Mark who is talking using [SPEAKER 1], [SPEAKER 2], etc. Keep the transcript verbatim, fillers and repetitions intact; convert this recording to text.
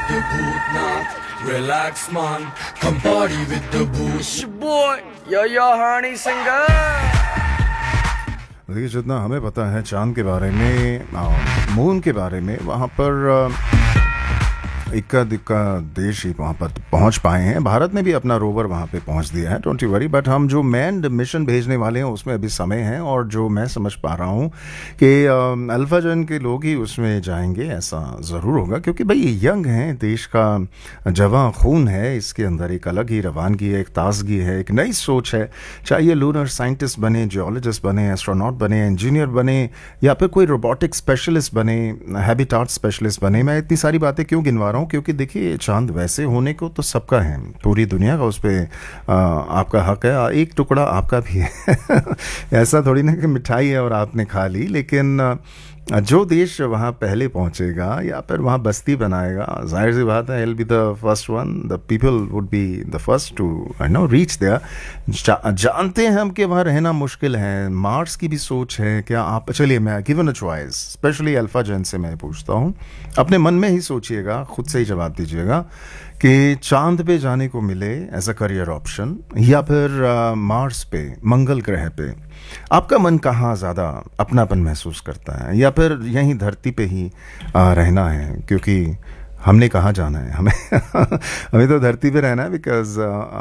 [SPEAKER 1] the Bhootnath. Relax, man. Come party with the Bhoot. It's your boy, yo yo Honey Singer.
[SPEAKER 2] देखिए, जितना हमें पता है चांद के बारे में, मून के बारे में, वहाँ पर इक्का दुक्का देश ही वहाँ पर पहुँच पाए हैं। भारत ने भी अपना रोवर वहाँ पे पहुँच दिया है, डोंट यू वरी। बट हम जो मैन्ड मिशन भेजने वाले हैं उसमें अभी समय है, और जो मैं समझ पा रहा हूँ कि अल्फा जन के लोग ही उसमें जाएंगे, ऐसा ज़रूर होगा, क्योंकि भाई ये यंग हैं, देश का जवां खून है, इसके अंदर एक अलग ही रवानगी है, एक ताजगी है, एक नई सोच है। चाहे ये लूनर साइंटिस्ट बने, जियोलॉजिस्ट बने, एस्ट्रोनॉट बने, इंजीनियर बने, या फिर कोई रोबोटिक स्पेशलिस्ट बने, हैबिटाट स्पेशलिस्ट बने। मैं इतनी सारी बातें क्यों गिनवा रहा हूँ, क्योंकि देखिए चांद वैसे होने को तो सबका है, पूरी दुनिया का उस पर आपका हक है, एक टुकड़ा आपका भी है। ऐसा थोड़ी ना कि मिठाई है और आपने खा ली, लेकिन जो देश वहाँ पहले पहुँचेगा या फिर वहाँ बस्ती बनाएगा, जाहिर सी बात है, he'll be the first one, the people would be the first to you know reach there। जा, जानते हैं हम कि वहाँ रहना मुश्किल है, मार्स की भी सोच है क्या आप? चलिए, मैं given a choice, specially alpha जन से मैं पूछता हूँ, अपने मन में ही सोचिएगा, खुद से ही जवाब दीजिएगा कि चांद पे जाने को मिले एज अ करियर ऑप्शन, या फिर मार्स पे, मंगल ग्रह पे, आपका मन कहाँ ज़्यादा अपनापन महसूस करता है, या फिर यहीं धरती पे ही आ, रहना है? क्योंकि हमने कहाँ जाना है, हमें हमें तो धरती पे रहना है, बिकॉज